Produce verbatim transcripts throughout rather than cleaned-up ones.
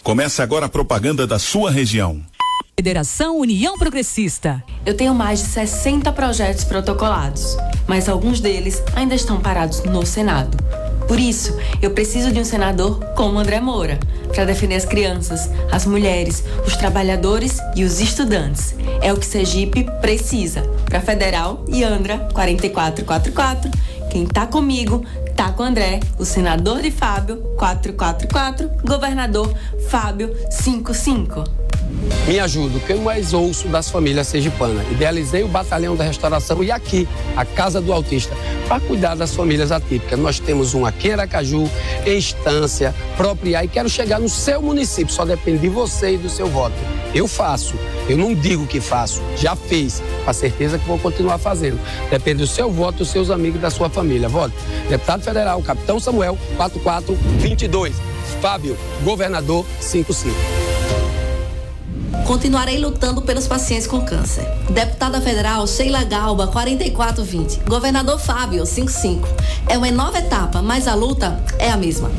Começa agora a propaganda da sua região. Federação União Progressista. Eu tenho mais de sessenta projetos protocolados, mas alguns deles ainda estão parados no Senado. Por isso, eu preciso de um senador como André Moura, para defender as crianças, as mulheres, os trabalhadores e os estudantes. É o que Sergipe precisa. Para Federal e Andra, quatro quatro quatro quatro. Quem tá comigo, tá com André, o senador de Fábio, quatro quatro quatro, governador Fábio, cinco cinco. Me ajuda, o que eu mais ouço das famílias sergipanas. Idealizei o Batalhão da Restauração e aqui, a Casa do Autista, para cuidar das famílias atípicas. Nós temos um aqui em Aracaju, em Estância, Propriar, e quero chegar no seu município, só depende de você e do seu voto. Eu faço, eu não digo que faço, já fiz, com a certeza que vou continuar fazendo. Depende do seu voto, dos seus amigos e da sua família. Vote. Deputado Federal, Capitão Samuel, quatro quatro dois dois. Fábio, governador, cinco cinco. Continuarei lutando pelos pacientes com câncer. Deputada Federal Sheila Galba, quatro quatro dois zero. Governador Fábio, cinco cinco. É uma nova etapa, mas a luta é a mesma.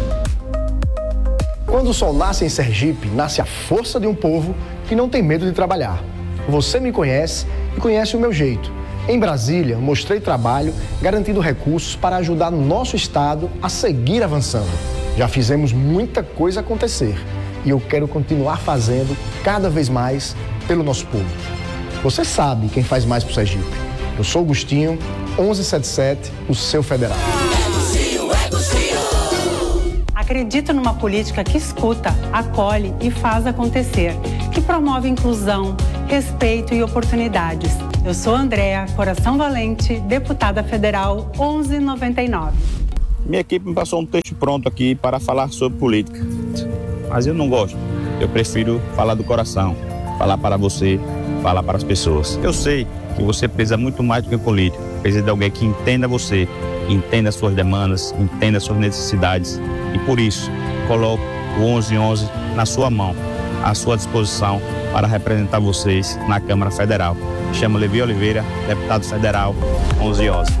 Quando o sol nasce em Sergipe, nasce a força de um povo que não tem medo de trabalhar. Você me conhece e conhece o meu jeito. Em Brasília, mostrei trabalho, garantindo recursos para ajudar nosso estado a seguir avançando. Já fizemos muita coisa acontecer. E eu quero continuar fazendo cada vez mais pelo nosso povo. Você sabe quem faz mais pro Sergipe. Eu sou Agostinho, onze setenta e sete, o seu federal. Acredito numa política que escuta, acolhe e faz acontecer, que promove inclusão, respeito e oportunidades. Eu sou Andréa Coração Valente, deputada federal onze noventa e nove. Minha equipe me passou um texto pronto aqui para falar sobre política. Mas eu não gosto. Eu prefiro falar do coração, falar para você, falar para as pessoas. Eu sei que você precisa muito mais do que político. Precisa de alguém que entenda você, entenda as suas demandas, entenda as suas necessidades. E por isso, coloco o onze onze na sua mão, à sua disposição para representar vocês na Câmara Federal. Me chamo Levi Oliveira, deputado federal, onze onze.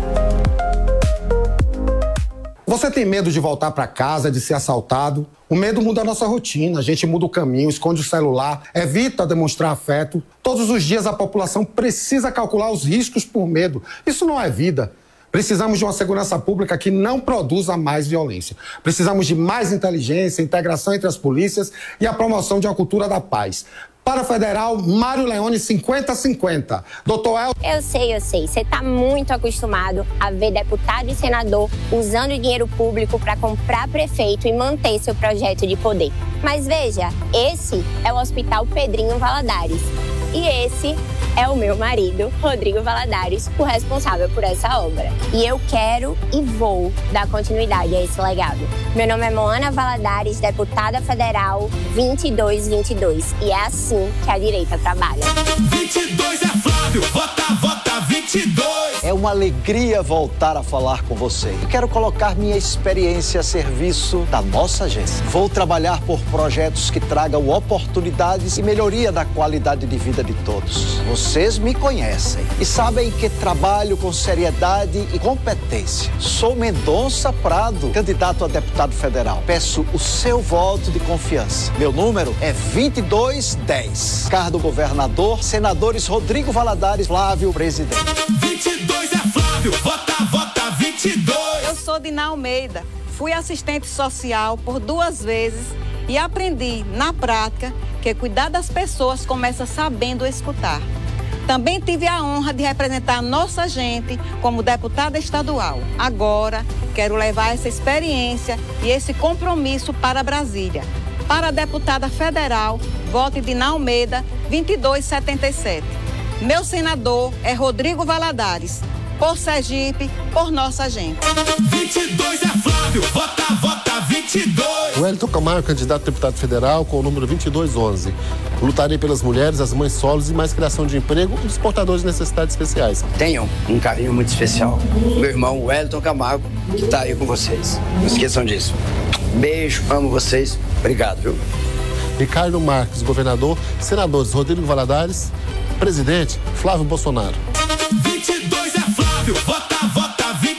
Você tem medo de voltar para casa, de ser assaltado? O medo muda a nossa rotina, a gente muda o caminho, esconde o celular, evita demonstrar afeto. Todos os dias a população precisa calcular os riscos por medo. Isso não é vida. Precisamos de uma segurança pública que não produza mais violência. Precisamos de mais inteligência, integração entre as polícias e a promoção de uma cultura da paz. Para a Federal, Mário Leone, cinquenta a cinquenta. Doutor El... Eu sei, eu sei. Você está muito acostumado a ver deputado e senador usando dinheiro público para comprar prefeito e manter seu projeto de poder. Mas veja, esse é o Hospital Pedrinho Valadares. E esse é o meu marido, Rodrigo Valadares, o responsável por essa obra. E eu quero e vou dar continuidade a esse legado. Meu nome é Moana Valadares, deputada federal vinte e dois vinte e dois. E é assim que a direita trabalha. vinte e dois é Flávio, vota, vota vinte e dois. É uma alegria voltar a falar com você. Eu quero colocar minha experiência a serviço da nossa agência. Vou trabalhar por projetos que tragam oportunidades e melhoria da qualidade de vida de todos. Vocês me conhecem e sabem que trabalho com seriedade e competência. Sou Mendonça Prado, candidato a deputado federal. Peço o seu voto de confiança. Meu número é vinte e dois dez. Cargo do governador, senadores Rodrigo Valadares, Flávio, presidente. vinte e dois é Flávio, vota, vota vinte e dois. Eu sou Dina Almeida, fui assistente social por duas vezes e aprendi na prática que cuidar das pessoas começa sabendo escutar. Também tive a honra de representar nossa gente como deputada estadual. Agora, quero levar essa experiência e esse compromisso para Brasília. Para a deputada federal, vote Dina Almeida, vinte e dois setenta e sete. Meu senador é Rodrigo Valadares. Por Sergipe, por nossa gente. vinte e dois é Flávio, vota, vota vinte e dois. Wellington Camargo, candidato a deputado federal, com o número vinte e dois onze. Lutarei pelas mulheres, as mães solos e mais criação de emprego e dos portadores de necessidades especiais. Tenham um carinho muito especial. Meu irmão Wellington Camargo, que está aí com vocês. Não esqueçam disso. Beijo, amo vocês. Obrigado, viu? Ricardo Marques, governador, senadores Rodrigo Valadares, presidente Flávio Bolsonaro. vinte e dois é Flávio, vota, vota vinte e dois.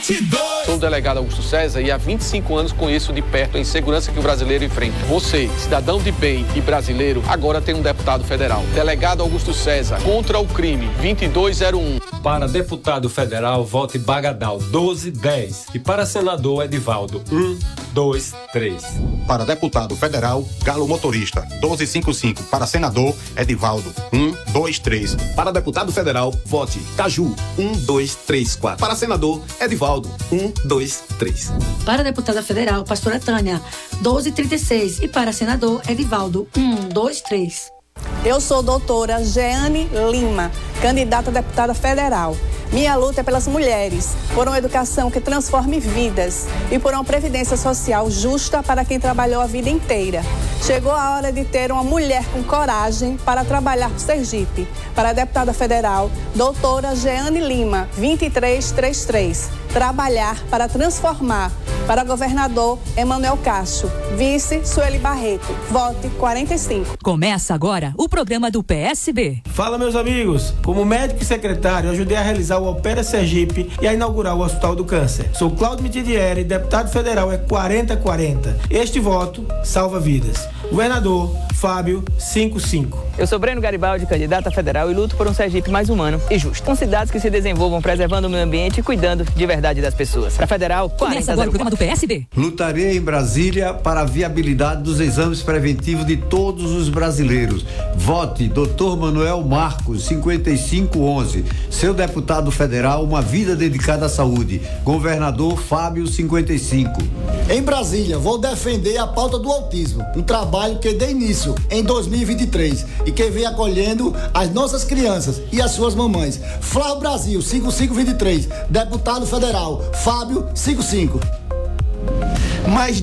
vinte e dois. Sou o delegado Augusto César e há vinte e cinco anos conheço de perto a insegurança que o brasileiro enfrenta. Você, cidadão de bem e brasileiro, agora tem um deputado federal. Delegado Augusto César, contra o crime, vinte e dois zero um. Para deputado federal, vote Bagadal, doze dez. E para senador, Edivaldo, um dois três. Para deputado federal, Galo Motorista, doze cinquenta e cinco. Para senador, Edivaldo, um dois três. Para deputado federal, vote Caju, um dois três quatro. Para senador, Edivaldo, um dois três. Para deputada federal, pastora Tânia, doze trinta e seis. E para senador, Edivaldo, um dois três. Eu sou doutora Jeane Lima, candidata a deputada federal. Minha luta é pelas mulheres, por uma educação que transforme vidas e por uma previdência social justa para quem trabalhou a vida inteira. Chegou a hora de ter uma mulher com coragem para trabalhar por Sergipe. Para a deputada federal, doutora Jeane Lima, vinte e três trinta e três. Trabalhar para transformar. Para governador, Emanuel Castro. Vice, Sueli Barreto. Vote quarenta e cinco. Começa agora o programa do P S B. Fala, meus amigos. Como médico e secretário, eu ajudei a realizar o Opera Sergipe e a inaugurar o Hospital do Câncer. Sou Cláudio Mitidieri, deputado federal é quarenta quarenta. Este voto salva vidas. Governador Fábio cinquenta e cinco. Eu sou Breno Garibaldi, candidato a federal e luto por um Sergipe mais humano e justo. Com cidades que se desenvolvam preservando o meio ambiente e cuidando de verdade das pessoas. Para federal, começa agora o programa do P S B. Lutarei em Brasília para a viabilidade dos exames preventivos de todos os brasileiros. Vote doutor Manuel Marcos, cinquenta e cinco onze. Seu deputado federal, uma vida dedicada à saúde. Governador Fábio cinquenta e cinco. Em Brasília, vou defender a pauta do autismo, um trabalho que dei início em dois mil e vinte e três e que vem acolhendo as nossas crianças e as suas mamães. Flávio Brasil, cinquenta e cinco vinte e três, deputado federal, Fábio cinquenta e cinco. Mais